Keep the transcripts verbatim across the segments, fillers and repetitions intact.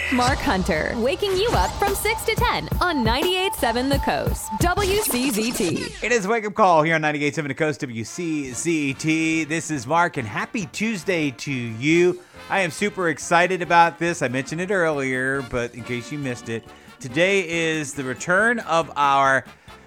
Mark Hunter, waking you up from six to ten on ninety-eight point seven The Coast, W C Z T. It is a wake-up call here on ninety-eight point seven The Coast, W C Z T. This is Mark, and happy Tuesday to you. I am super excited about this. I mentioned it earlier, but in case you missed it, today is the return of our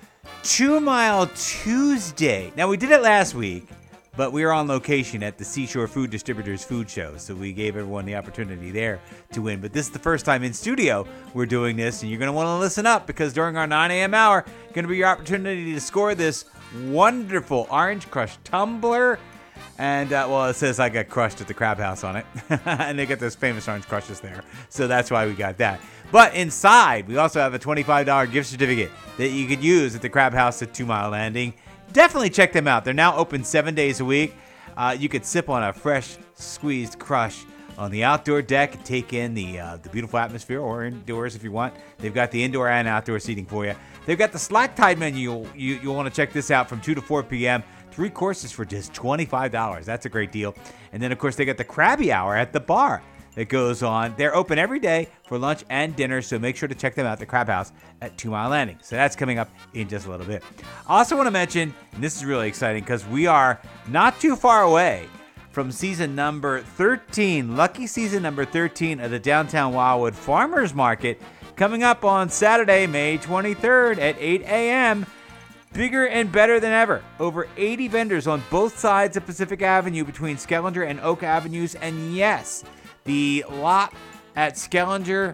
Two Mile Tuesday. Now, we did it last week, but we were on location at the Seashore Food Distributors Food Show, so we gave everyone the opportunity there to win. But this is the first time in studio we're doing this, and you're going to want to listen up, because during our nine a.m. hour, going to be your opportunity to score this wonderful Orange Crush tumbler. And, uh, well, it says I got crushed at the Crab House on it. And they get those famous Orange Crushes there. So that's why we got that. But inside, we also have a twenty-five dollars gift certificate that you could use at the Crab House at Two Mile Landing. Definitely check them out. They're now open seven days a week. Uh, you could sip on a fresh squeezed crush on the outdoor deck and take in the uh, the beautiful atmosphere, or indoors if you want. They've got the indoor and outdoor seating for you. They've got the Slack Tide menu. You'll, you, you'll want to check this out from two to four p.m. Three courses for just twenty-five dollars. That's a great deal. And then, of course, they got the Krabby Hour at the bar that goes on. They're open every day for lunch and dinner, so make sure to check them out at the Crab House at Two Mile Landing. So that's coming up in just a little bit. I also want to mention, and this is really exciting, because we are not too far away from season number thirteen, lucky season number thirteen of the Downtown Wildwood Farmers Market, coming up on Saturday, May twenty-third at eight a.m., Bigger and better than ever. Over eighty vendors on both sides of Pacific Avenue between Skellinger and Oak Avenues. And yes, the lot at Skellinger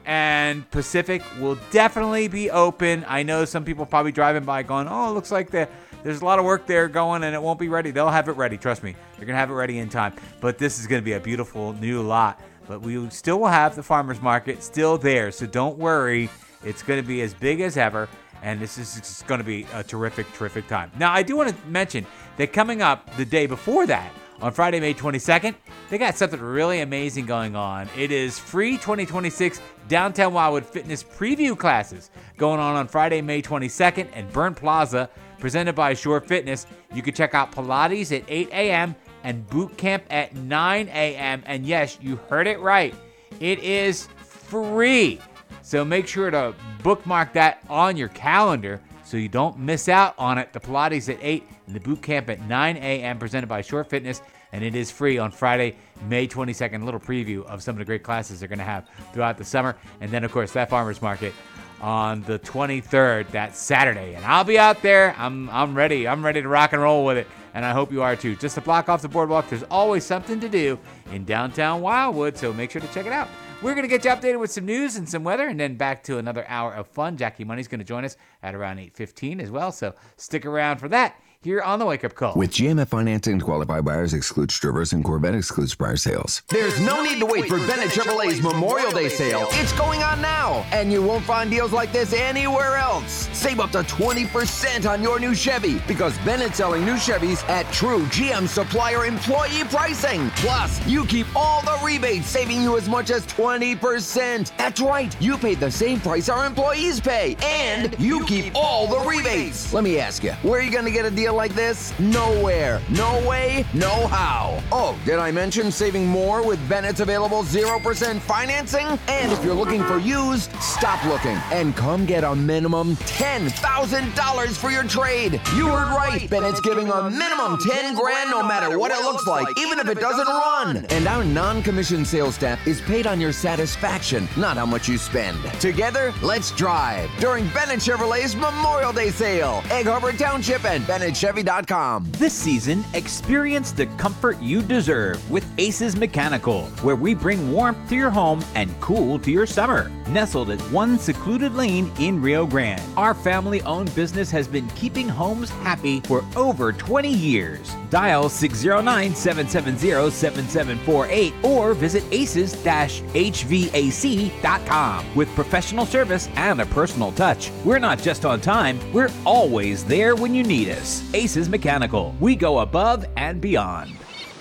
and Pacific will definitely be open. I know some people probably driving by going, oh, it looks like the, there's a lot of work there going and it won't be ready. They'll have it ready. Trust me. They're going to have it ready in time. But this is going to be a beautiful new lot. But we still will have the farmers market still there. So don't worry. It's going to be as big as ever. And this is just going to be a terrific, terrific time. Now, I do want to mention that coming up the day before that, on Friday, May twenty-second, they got something really amazing going on. It is free twenty twenty-six Downtown Wildwood Fitness Preview Classes going on on Friday, May twenty-second at Byrne Plaza, presented by Shore Fitness. You can check out Pilates at eight a.m. and Boot Camp at nine a.m. And yes, you heard it right. It is free. So make sure to bookmark that on your calendar so you don't miss out on it. The Pilates at eight and the Boot Camp at nine a.m. presented by Shore Fitness. And it is free on Friday, May twenty-second. A little preview of some of the great classes they're going to have throughout the summer. And then, of course, that farmers market on the twenty-third, that Saturday. And I'll be out there. I'm I'm ready. I'm ready to rock and roll with it. And I hope you are too. Just a block off the boardwalk. There's always something to do in downtown Wildwood, so make sure to check it out. We're going to get you updated with some news and some weather, and then back to another hour of fun. Jackie Money's going to join us at around eight fifteen as well, so stick around for that here on the Wake Up Call. With G M F financing, qualified buyers excludes Traverse and Corvette excludes prior sales. There's no need to wait for Bennett Chevrolet's Memorial Day sale. It's going on now, and you won't find deals like this anywhere else. Save up to twenty percent on your new Chevy, because Bennett's selling new Chevys at true G M supplier employee pricing. Plus, you keep all the rebates, saving you as much as twenty percent. That's right, you pay the same price our employees pay, and you keep all the rebates. Let me ask you, where are you going to get a deal like this? Nowhere. No way, no how. Oh, did I mention saving more with Bennett's available zero percent financing? And if you're looking for used, stop looking and come get a minimum ten thousand dollars for your trade. You heard right. Bennett's giving a minimum ten grand no matter what it looks like, even if it doesn't run. And our non-commissioned sales staff is paid on your satisfaction, not how much you spend. Together, let's drive during Bennett Chevrolet's Memorial Day sale. Egg Harbor Township and Bennett Chevy dot com. This season, experience the comfort you deserve with Aces Mechanical, where we bring warmth to your home and cool to your summer. Nestled at one secluded lane in Rio Grande, our family-owned business has been keeping homes happy for over twenty years. Dial six oh nine, seven seven zero, seven seven four eight or visit aces dash h v a c dot com. With professional service and a personal touch, we're not just on time, we're always there when you need us. Aces Mechanical. We go above and beyond.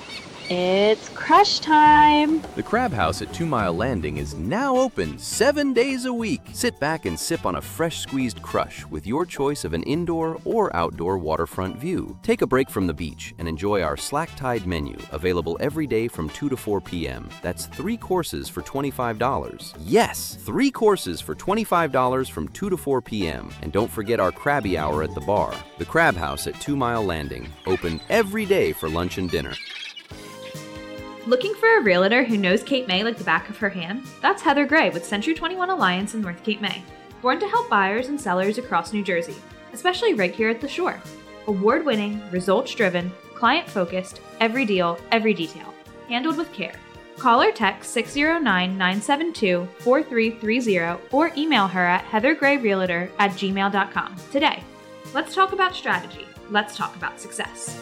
It's crush time! The Crab House at Two Mile Landing is now open seven days a week. Sit back and sip on a fresh squeezed crush with your choice of an indoor or outdoor waterfront view. Take a break from the beach and enjoy our Slack Tide menu, available every day from two to four p.m. That's three courses for twenty-five dollars. Yes, three courses for twenty-five dollars from two to four p.m. And don't forget our Krabby Hour at the bar. The Crab House at Two Mile Landing, open every day for lunch and dinner. Looking for a realtor who knows Cape May like the back of her hand? That's Heather Gray with Century twenty-one Alliance in North Cape May. Born to help buyers and sellers across New Jersey, especially right here at the shore. Award-winning, results-driven, client-focused, every deal, every detail. Handled with care. Call or text six oh nine, nine seven two, four three three zero or email her at heathergrayrealtor at gmail dot com today. Let's talk about strategy. Let's talk about success.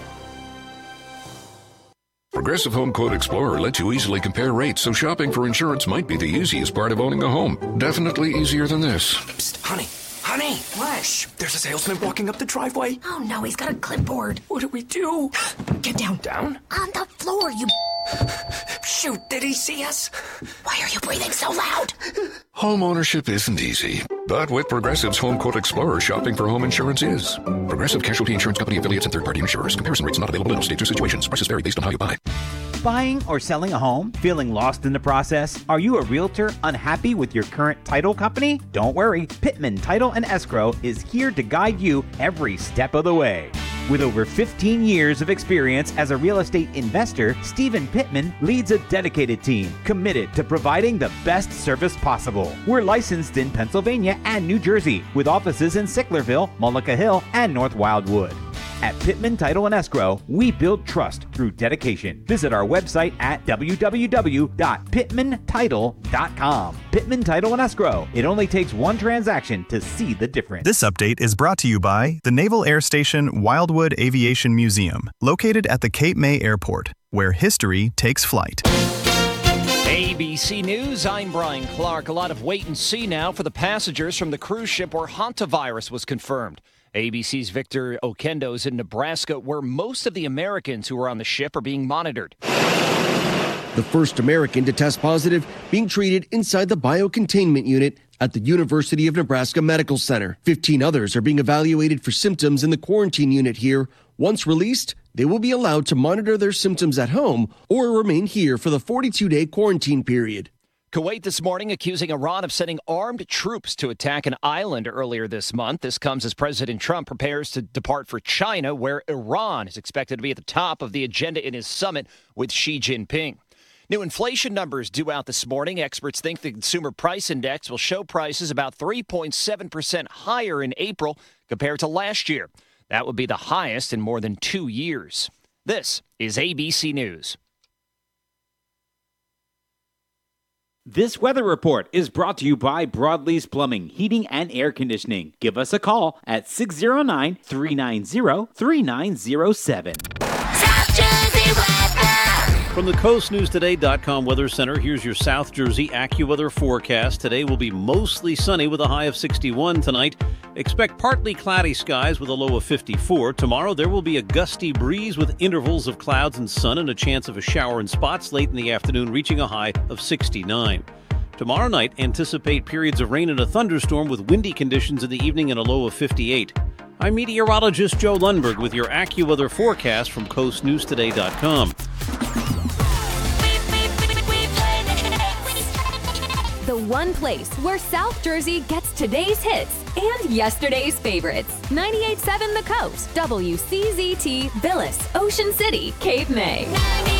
Progressive Home Quote Explorer lets you easily compare rates, so shopping for insurance might be the easiest part of owning a home. Definitely easier than this. Psst, honey, honey. What? Shh, there's a salesman walking up the driveway. Oh no, he's got a clipboard. What do we do? Get down. Down? On the floor, you... Shoot, did he see us? Why are you breathing so loud? Home ownership isn't easy, but with Progressive's Home Quote Explorer, shopping for home insurance is. Progressive Casualty Insurance Company affiliates and third-party insurers. Comparison rates not available in all states or situations. Prices vary based on how you buy. Buying or selling a home? Feeling lost in the process? Are you a realtor unhappy with your current title company? Don't worry, Pittman Title and Escrow is here to guide you every step of the way. With over fifteen years of experience as a real estate investor, Stephen Pittman leads a dedicated team committed to providing the best service possible. We're licensed in Pennsylvania and New Jersey, with offices in Sicklerville, Mullica Hill, and North Wildwood. At Pittman Title and Escrow, we build trust through dedication. Visit our website at w w w dot pittman title dot com. Pittman Title and Escrow. It only takes one transaction to see the difference. This update is brought to you by the Naval Air Station Wildwood Aviation Museum, located at the Cape May Airport, where history takes flight. A B C News, I'm Brian Clark. A lot of wait and see now for the passengers from the cruise ship where hantavirus was confirmed. A B C's Victor Oquendo is in Nebraska, where most of the Americans who are on the ship are being monitored. The first American to test positive being treated inside the biocontainment unit at the University of Nebraska Medical Center. fifteen others are being evaluated for symptoms in the quarantine unit here. Once released, they will be allowed to monitor their symptoms at home or remain here for the forty-two day quarantine period. Kuwait this morning accusing Iran of sending armed troops to attack an island earlier this month. This comes as President Trump prepares to depart for China, where Iran is expected to be at the top of the agenda in his summit with Xi Jinping. New inflation numbers due out this morning. Experts think the Consumer Price Index will show prices about three point seven percent higher in April compared to last year. That would be the highest in more than two years. This is A B C News. This weather report is brought to you by Broadlease Plumbing, Heating, and Air Conditioning. Give us a call at six oh nine, three nine zero, three nine zero seven. From the coast news today dot com Weather Center, here's your South Jersey AccuWeather forecast. Today will be mostly sunny with a high of sixty-one tonight. Expect partly cloudy skies with a low of fifty-four. Tomorrow there will be a gusty breeze with intervals of clouds and sun and a chance of a shower in spots late in the afternoon, reaching a high of sixty-nine. Tomorrow night, anticipate periods of rain and a thunderstorm with windy conditions in the evening and a low of fifty-eight. I'm meteorologist Joe Lundberg with your AccuWeather forecast from coast news today dot com. The one place where South Jersey gets today's hits and yesterday's favorites. ninety-eight point seven The Coast, W C Z T, Billis, Ocean City, Cape May.